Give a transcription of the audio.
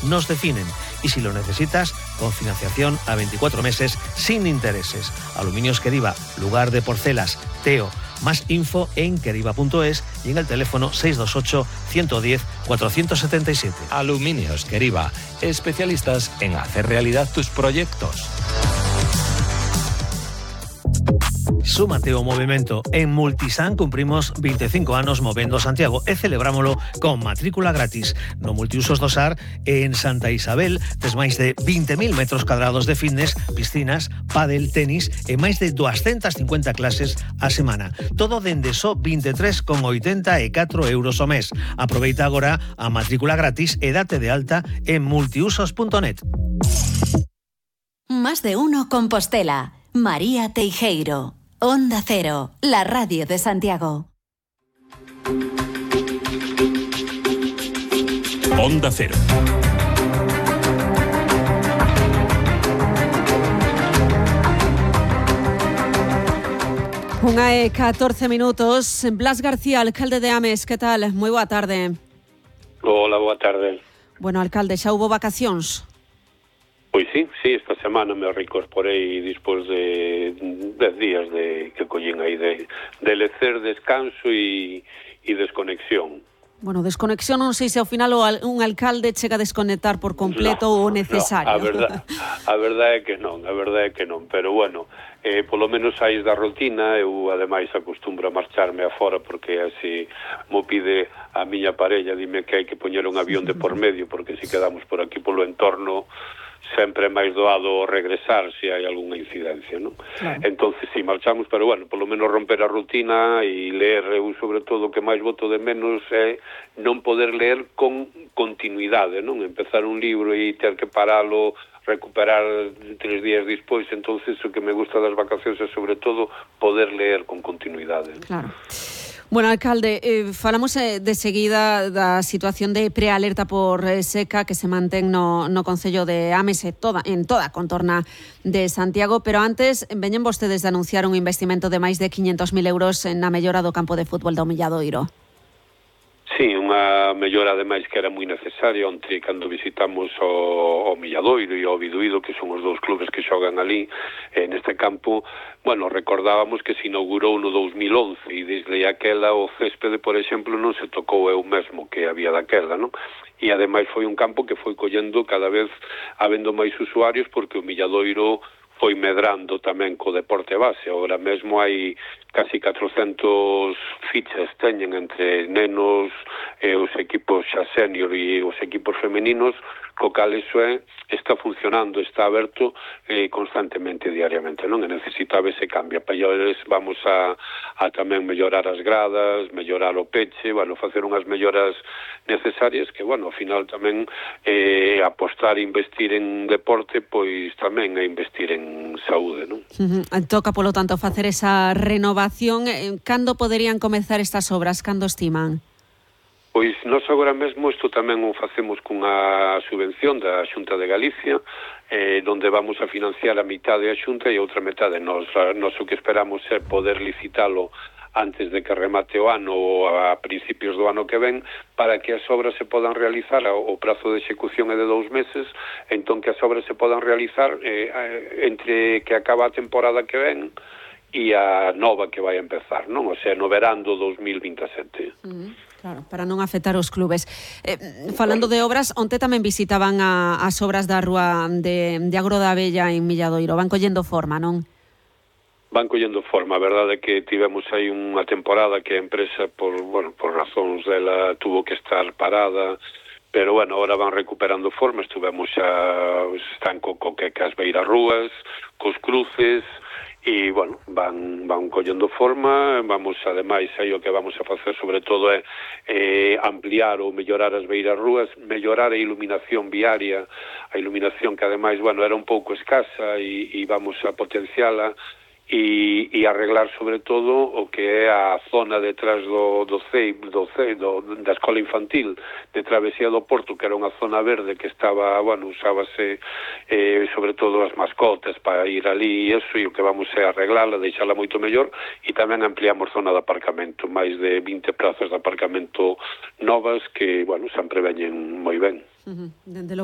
nos definen. Y si lo necesitas, con financiación a 24 meses sin intereses. Aluminios Queriva, lugar de Porcelas, Teo. Más info en queriva.es y en el teléfono 628 110 477. Aluminios Queriva, especialistas en hacer realidad tus proyectos. Súmate ao movimento. En Multisan cumprimos 25 anos movendo Santiago e celebrámolo con matrícula gratis. No Multiusos do Sar en Santa Isabel tes máis de 20.000 metros cadrados de fitness, piscinas, pádel, tenis e máis de 250 clases a semana. Todo dende só 23,84 euros ao mes. Aproveita agora a matrícula gratis e date de alta en multiusos.net. Más de uno Compostela. María Teijeiro. Onda Cero, la radio de Santiago. Onda Cero. Unha e 14 minutos. Blas García, alcalde de Ames, que tal? Moi boa tarde. Hola, boa tarde. Bueno, alcalde, xa hubo vacacións? Pois sí, esta semana me reincorporei despois de 10 días que collín aí de lecer, descanso e desconexión. Bueno, desconexión non sei se ao final un alcalde chega a desconectar por completo o necesario. A verdade é que non, pero bueno, polo menos saís da rutina. Eu ademais acostumbro a marcharme afora porque así mo pide a miña parella, dime que hai que poñer un avión de por medio porque se quedamos por aquí polo entorno sempre é máis doado regresar se hai algunha incidencia, non? Claro. Entonces, si marchamos, pero bueno, polo menos romper a rutina e ler. Eu, sobre todo, o que máis boto de menos é non poder ler con continuidade, non? Empezar un libro e ter que paralo, recuperar 3 días despois. Entonces, o que me gusta das vacacións é, sobre todo, poder ler con continuidade. Claro. Bueno, alcalde, falamos de seguida da situación de prealerta por seca que se mantén no Concello de Ames en toda a contorna de Santiago, pero antes veñen vostedes de anunciar un investimento de máis de 500.000 euros na mellora do campo de fútbol do Milladoiro. Sí, unha mellora ademais que era moi necesaria. Onte, cando visitamos o Milladoiro e o Biduído, que son os dous clubes que xogan ali neste campo, bueno, recordábamos que se inaugurou no 2011 e desde aquela o céspede, por exemplo, non se tocou, é o mesmo que había daquela, non? E ademais foi un campo que foi collendo cada vez habendo máis usuarios porque o Milladoiro foi medrando tamén co deporte base. Agora mesmo hai casi 400 fichas teñen entre nenos e os equipos xa senior e os equipos femeninos, co cal iso está funcionando, está aberto constantemente, diariamente, non? E necesitaba ese cambio. Para vamos a tamén mellorar as gradas, mellorar o peche, bueno, facer unhas melloras necesarias que, bueno, ao final tamén apostar e investir en deporte, pois tamén é investir en saúde, non? Toca, polo tanto, facer esa renovación. Cando poderían comezar estas obras? Cando estiman? Pois nós agora mesmo isto tamén o facemos cunha subvención da Xunta de Galicia, donde vamos a financiar a mitad da Xunta e a outra metade. Nós o que esperamos é poder licitalo antes de que remate o ano ou a principios do ano que ven, para que as obras se podan realizar. O prazo de execución é de 2 meses, entón que as obras se podan realizar entre que acaba a temporada que ven e a nova que vai a empezar, non? O sea, no verán do 2027. Claro, para non afectar os clubes. Falando de obras, onte tamén visitaban as obras da rúa de Agro da Abella en Milladoiro. Van collendo forma, non? Van collendo forma. A verdade é que tivemos aí unha temporada que a empresa, por razóns dela, tuvo que estar parada, pero, bueno, ahora van recuperando forma. Estuvemos están co que as beirarrúas, cos cruces, e, bueno, van collendo forma. Vamos, ademais, aí o que vamos a facer sobre todo é ampliar ou mellorar as beirarrúas, mellorar a iluminación viaria, a iluminación que, ademais, bueno, era un pouco escasa e vamos a potenciala, e arreglar sobre todo o que é a zona detrás do CEIP, da escola infantil de Travesía do Porto, que era unha zona verde que estaba, bueno, usábase sobre todo as mascotas para ir ali e eso, e o que vamos é arreglarla, deixala moito mellor, e tamén ampliamos zona de aparcamento, máis de 20 plazas de aparcamento novas que, bueno, sempre veñen moi ben. Dende